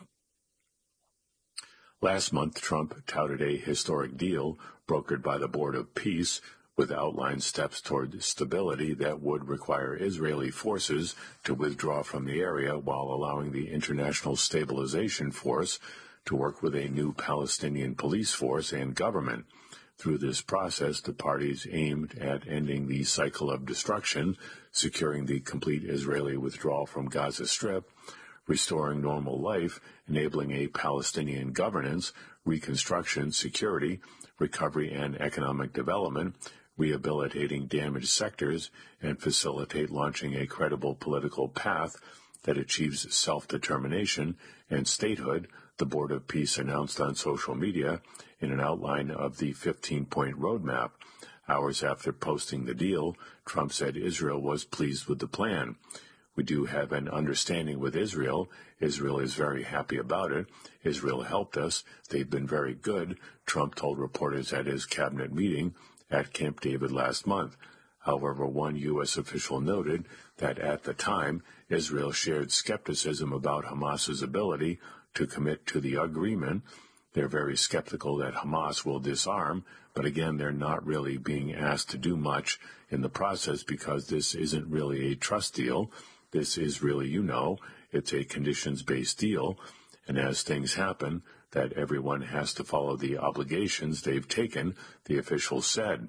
Last month, Trump touted a historic deal brokered by the Board of Peace with outlined steps toward stability that would require Israeli forces to withdraw from the area while allowing the International Stabilization Force to work with a new Palestinian police force and government. Through this process, the parties aimed at ending the cycle of destruction, securing the complete Israeli withdrawal from Gaza Strip, restoring normal life, enabling a Palestinian governance, reconstruction, security, recovery, and economic development, rehabilitating damaged sectors, and facilitate launching a credible political path that achieves self-determination and statehood, the Board of Peace announced on social media in an outline of the 15-point roadmap. Hours after posting the deal, Trump said Israel was pleased with the plan. We do have an understanding with Israel. Israel is very happy about it. Israel helped us. They've been very good, Trump told reporters at his cabinet meeting at Camp David last month. However, one U.S. official noted that at the time, Israel shared skepticism about Hamas's ability to commit to the agreement. They're very skeptical that Hamas will disarm, but again, they're not really being asked to do much in the process because this isn't really a trust deal. This is really, it's a conditions-based deal, and as things happen, that everyone has to follow the obligations they've taken, the official said.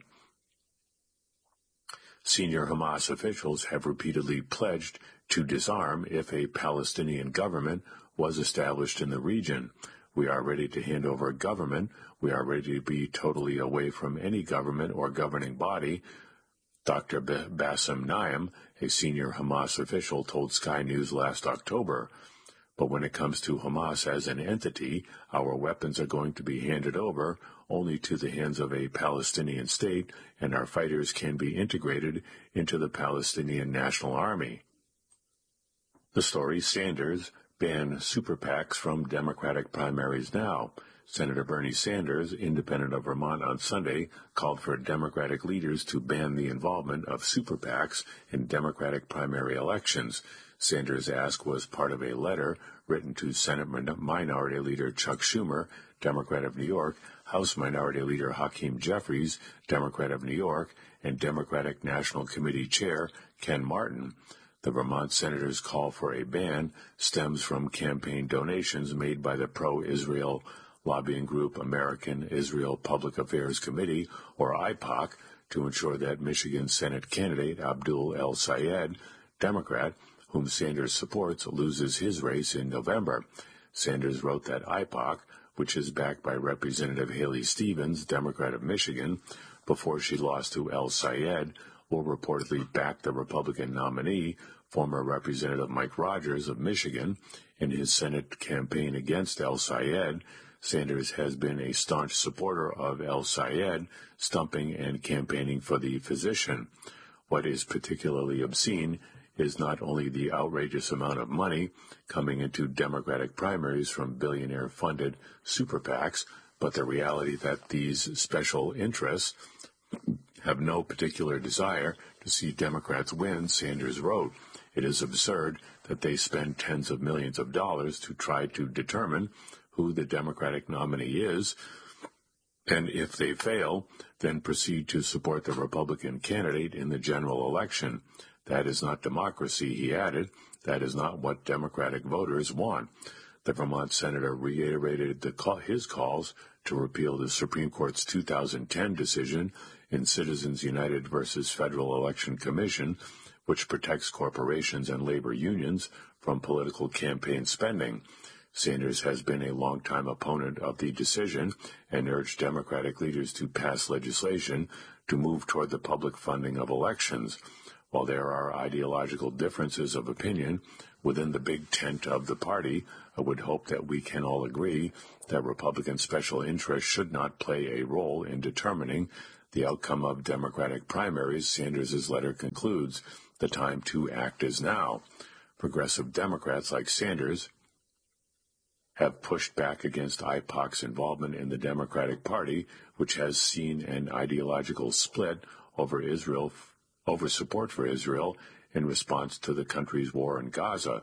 Senior Hamas officials have repeatedly pledged to disarm if a Palestinian government was established in the region. We are ready to hand over government. We are ready to be totally away from any government or governing body, Dr. Bassem Naim, a senior Hamas official, told Sky News last October. But when it comes to Hamas as an entity, our weapons are going to be handed over only to the hands of a Palestinian state, and our fighters can be integrated into the Palestinian National Army. The story: Sanders ban super PACs from Democratic primaries now. Senator Bernie Sanders, independent of Vermont, on Sunday called for Democratic leaders to ban the involvement of super PACs in Democratic primary elections. Sanders' ask was part of a letter written to Senate Minority Leader Chuck Schumer, Democrat of New York, House Minority Leader Hakeem Jeffries, Democrat of New York, and Democratic National Committee Chair Ken Martin. The Vermont senator's call for a ban stems from campaign donations made by the pro-Israel lobbying group American Israel Public Affairs Committee, or IPAC, to ensure that Michigan Senate candidate Abdul El-Sayed, Democrat, whom Sanders supports, loses his race in November. Sanders wrote that IPAC, which is backed by Representative Haley Stevens, Democrat of Michigan, before she lost to El-Sayed, will reportedly back the Republican nominee, former Representative Mike Rogers of Michigan. In his Senate campaign against El-Sayed, Sanders has been a staunch supporter of El-Sayed, stumping and campaigning for the physician. What is particularly obscene is not only the outrageous amount of money coming into Democratic primaries from billionaire-funded super PACs, but the reality that these special interests have no particular desire to see Democrats win, Sanders wrote. It is absurd that they spend tens of millions of dollars to try to determine who the Democratic nominee is, and if they fail, then proceed to support the Republican candidate in the general election. That is not democracy, he added. That is not what Democratic voters want. The Vermont senator reiterated his calls to repeal the Supreme Court's 2010 decision in Citizens United versus Federal Election Commission, which protects corporations and labor unions from political campaign spending. Sanders has been a longtime opponent of the decision and urged Democratic leaders to pass legislation to move toward the public funding of elections. While there are ideological differences of opinion within the big tent of the party, I would hope that we can all agree that Republican special interests should not play a role in determining the outcome of Democratic primaries. Sanders' letter concludes, "The time to act is now." Progressive Democrats like Sanders have pushed back against IPOC's involvement in the Democratic Party, which has seen an ideological split over support for Israel in response to the country's war in Gaza.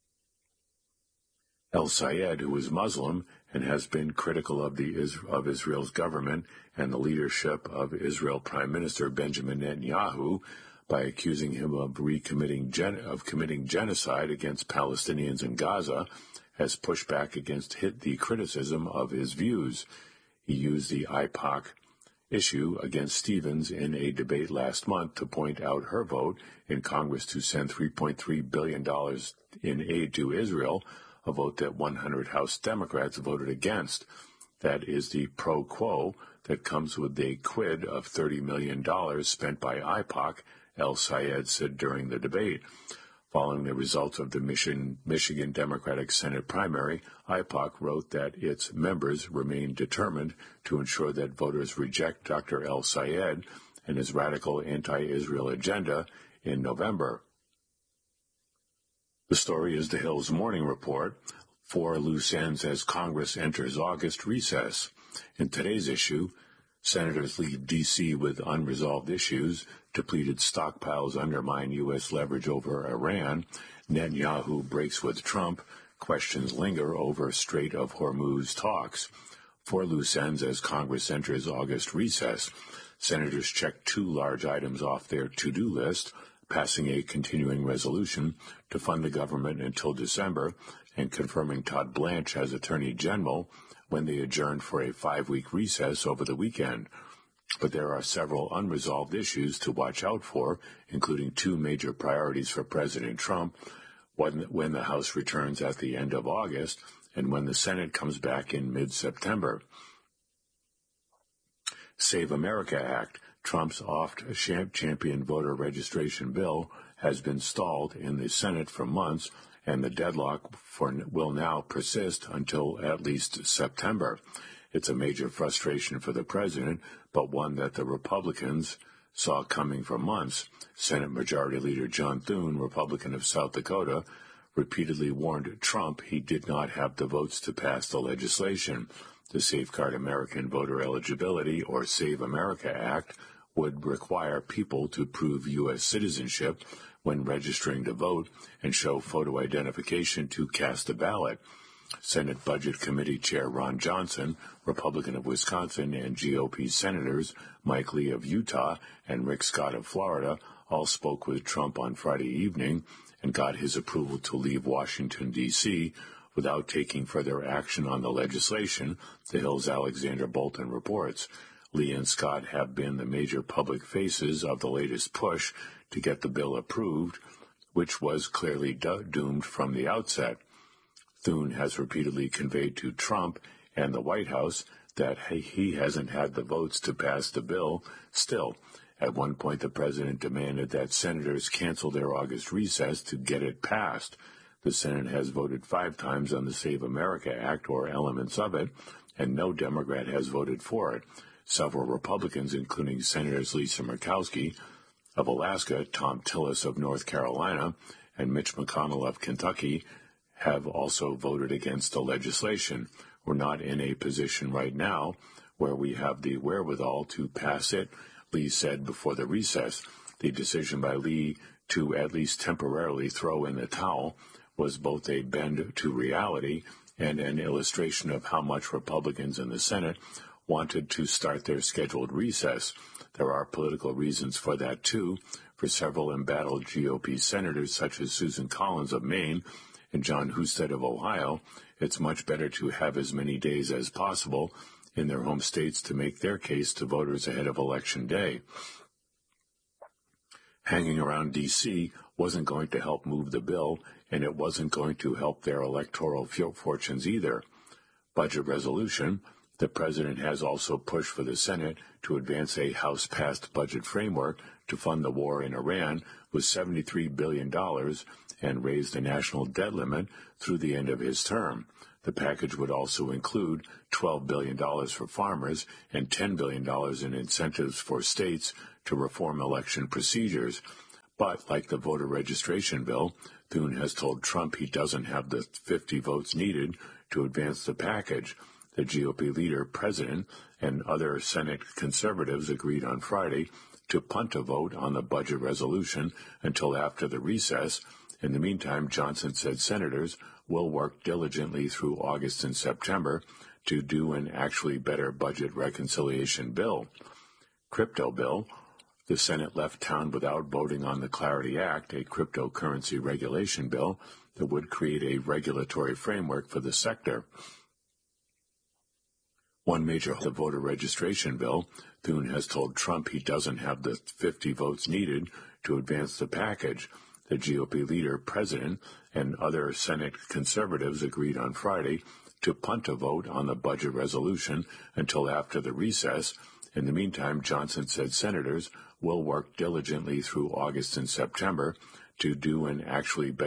El-Sayed, who is Muslim and has been critical of Israel's government and the leadership of Israel Prime Minister Benjamin Netanyahu by accusing him of committing genocide against Palestinians in Gaza, has pushed back against the criticism of his views. He used the IPOC issue against Stevens in a debate last month to point out her vote in Congress to send $3.3 billion in aid to Israel, a vote that 100 House Democrats voted against. That is the pro quo that comes with a quid of $30 million spent by IPOC, El-Sayed said during the debate. Following the results of the Michigan Democratic Senate primary, IPOC wrote that its members remain determined to ensure that voters reject Dr. El-Sayed and his radical anti-Israel agenda in November. The story is the Hill's Morning Report. 4 loose ends as Congress enters August recess. In today's issue, senators leave D.C. with unresolved issues. Depleted stockpiles undermine U.S. leverage over Iran. Netanyahu breaks with Trump. Questions linger over Strait of Hormuz talks. 4 loose ends as Congress enters August recess. Senators check 2 large items off their to-do list, passing a continuing resolution to fund the government until December and confirming Todd Blanche as Attorney General when they adjourned for a 5-week recess over the weekend. But there are several unresolved issues to watch out for, including 2 major priorities for President Trump, when the House returns at the end of August and when the Senate comes back in mid-September. Save America Act, Trump's oft-championed voter registration bill, has been stalled in the Senate for months, and the deadlock will now persist until at least September. It's a major frustration for the president, but one that the Republicans saw coming for months. Senate Majority Leader John Thune, Republican of South Dakota, repeatedly warned Trump he did not have the votes to pass the legislation. The Safeguard American Voter Eligibility, or Save America Act, would require people to prove U.S. citizenship when registering to vote and show photo identification to cast a ballot. Senate Budget Committee Chair Ron Johnson, Republican of Wisconsin, and GOP Senators Mike Lee of Utah and Rick Scott of Florida all spoke with Trump on Friday evening and got his approval to leave Washington, D.C. without taking further action on the legislation, the Hill's Alexander Bolton reports. Lee and Scott have been the major public faces of the latest push to get the bill approved, which was clearly doomed from the outset. Thune has repeatedly conveyed to Trump and the White House that he hasn't had the votes to pass the bill. Still, at one point the president demanded that senators cancel their August recess to get it passed. The Senate has voted 5 times on the Save America Act or elements of it, and no Democrat has voted for it. Several Republicans, including Senators Lisa Murkowski of Alaska, Tom Tillis of North Carolina, and Mitch McConnell of Kentucky, have also voted against the legislation. We're not in a position right now where we have the wherewithal to pass it, Lee said before the recess. The decision by Lee to at least temporarily throw in the towel was both a bend to reality and an illustration of how much Republicans in the Senate wanted to start their scheduled recess. There are political reasons for that, too. For several embattled GOP senators, such as Susan Collins of Maine and John Husted of Ohio, it's much better to have as many days as possible in their home states to make their case to voters ahead of Election Day. Hanging around D.C. wasn't going to help move the bill, and it wasn't going to help their electoral fortunes either. Budget resolution. The president has also pushed for the Senate to advance a House-passed budget framework to fund the war in Iran with $73 billion and raise the national debt limit through the end of his term. The package would also include $12 billion for farmers and $10 billion in incentives for states to reform election procedures. But, like the voter registration bill, Thune has told Trump he doesn't have the 50 votes needed to advance the package. The GOP leader, president, and other Senate conservatives agreed on Friday to punt a vote on the budget resolution until after the recess. In the meantime, Johnson said senators will work diligently through August and September to do an actually better budget reconciliation bill. Crypto bill. The Senate left town without voting on the Clarity Act, a cryptocurrency regulation bill that would create a regulatory framework for the sector. One major, the voter registration bill. Thune has told Trump he doesn't have the 50 votes needed to advance the package. The GOP leader, president, and other Senate conservatives agreed on Friday to punt a vote on the budget resolution until after the recess. In the meantime, Johnson said senators will work diligently through August and September to do an actually better